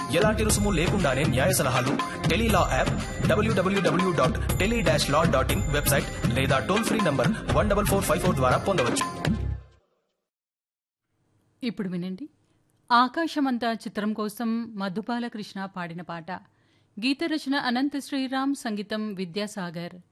ఎలాంటి రుసుము లేకుండానే న్యాయ సలహాలు టెలీలా యాప్, www.tele-law.in వెబ్సైట్ లేదా టోల్ ఫ్రీ నంబర్ 14454 ద్వారా పొందవచ్చు. ఇప్పుడు వినండి. ఆకాశమంతా చిత్రం కోసం మధుబాలకృష్ణ పాడిన పాట. గీత రచన అనంత శ్రీరామ్, సంగీతం విద్యాసాగర్.